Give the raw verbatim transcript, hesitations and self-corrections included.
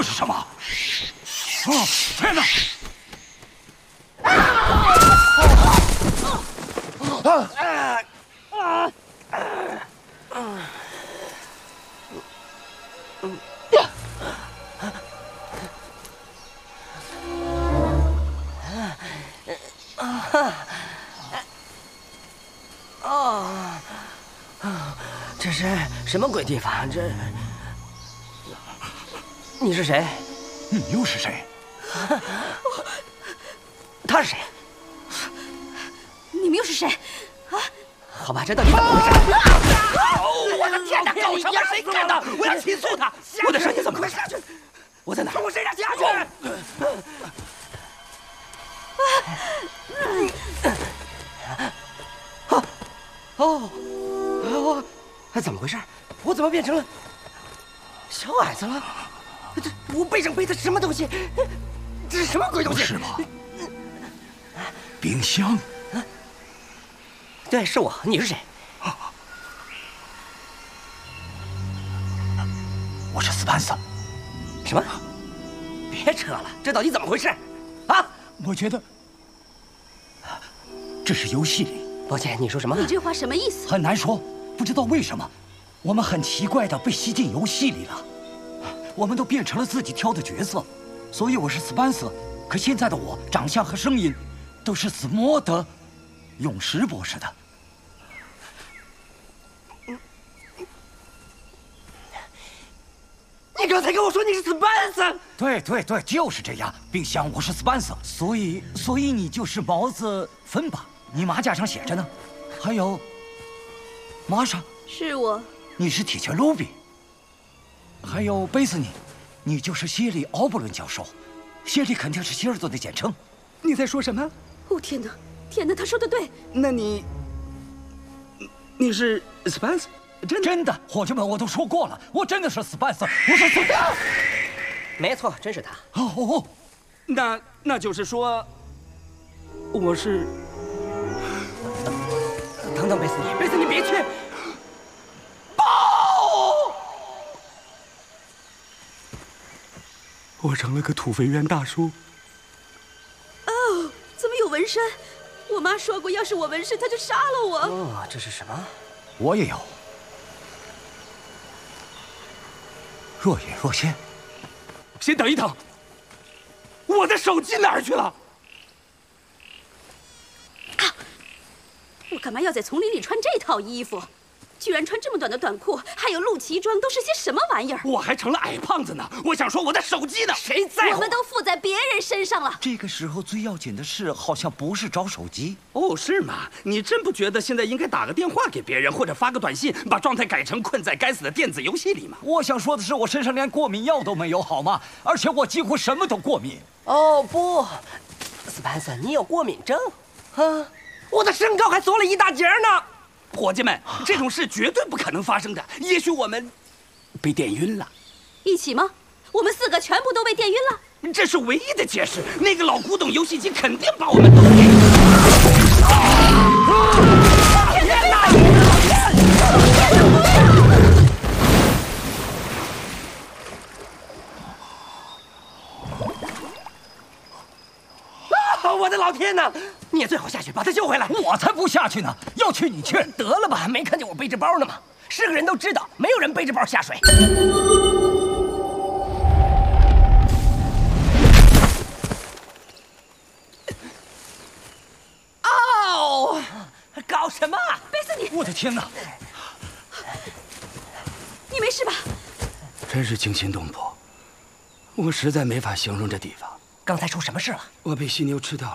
这是什么？啊！天哪！ 哦，这是什么鬼地方？这，你是谁？ 你又是谁？ 他是谁？ 你们又是谁？啊？ 好吧，这到底怎么回事？ 哦，我的天哪！搞什么？谁干的？我要起诉他！ 我的身体怎么回事？我在哪？ 从我身上下去！ 啊！哦，哦，怎么回事？我怎么变成了小矮子了？这我背上背的是什么东西？这是什么鬼东西？ 不是吧？冰箱。 啊？对，是我。你是谁？ 我是斯潘瑟。 什么？别扯了，这到底怎么回事？啊？ 我觉得这是游戏里。 抱歉，你说什么？ 你这话什么意思？ 很难说，不知道为什么，我们很奇怪的被吸进游戏里了。我们都变成了自己挑的角色，所以我是斯潘瑟。可现在的我，长相和声音，都是斯莫德永石博士的。 你刚才跟我说你是斯潘瑟。 对对对，就是这样。冰箱，我是斯潘瑟，所以所以你就是毛子芬吧？你马甲上写着呢。还有，玛莎， 是我。 你是铁拳卢比。还有贝斯尼，你就是谢利奥布伦教授。谢利肯定是希尔顿的简称。 你在说什么？ 哦天哪，天哪，他说的对。 那你，你是 Spence？ 真真的，伙计们，我都说过了，我真的是 Spence， 我是 Spence。 没错，真是他。 哦哦哦， 那那就是说，我是。 等等，贝斯尼，贝斯尼，别去！ 报！我成了个土肥圆大叔。 哦，怎么有纹身？我妈说过，要是我纹身，她就杀了我。 哦，这是什么？ 我也有。若隐若现。 先等一等，我的手机哪儿去了？ 啊！我干嘛要在丛林里穿这套衣服？居然穿这么短的短裤，还有露脐装，都是些什么玩意儿？ 我还成了矮胖子呢！我想说我的手机呢？ 谁在乎？ 我们都附在别人身上了。 这个时候最要紧的事，好像不是找手机。 哦，是吗？你真不觉得现在应该打个电话给别人，或者发个短信，把状态改成困在该死的电子游戏里吗？ 我想说的是，我身上连过敏药都没有，好吗？而且我几乎什么都过敏。 哦不，斯潘瑟，你有过敏症？啊，我的身高还缩了一大截呢。 伙计们，这种事绝对不可能发生的。也许我们被电晕了。 一起吗？我们四个全部都被电晕了。 这是唯一的解释。那个老古董游戏机肯定把我们都给……天哪！ 啊！我的老天哪！你也最好下去把他救回来。 我才不下去呢！要去你去。 得了吧，没看见我背着包呢吗？是个人都知道，没有人背着包下水。哦，搞什么？ 贝斯尼， 我的天哪！ 你没事吧？ 真是惊心动魄，我实在没法形容这地方。 刚才出什么事了？ 我被犀牛吃掉了。